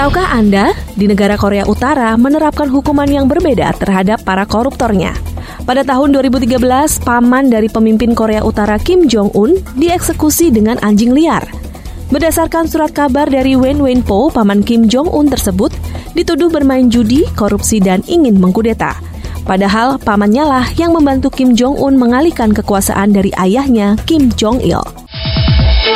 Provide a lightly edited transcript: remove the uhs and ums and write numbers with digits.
Tahukah Anda, di negara Korea Utara menerapkan hukuman yang berbeda terhadap para koruptornya? Pada tahun 2013, paman dari pemimpin Korea Utara Kim Jong-un dieksekusi dengan anjing liar. Berdasarkan surat kabar dari Wen Wenpo, paman Kim Jong-un tersebut dituduh bermain judi, korupsi, dan ingin mengkudeta. Padahal pamannya lah yang membantu Kim Jong-un mengalihkan kekuasaan dari ayahnya Kim Jong-il.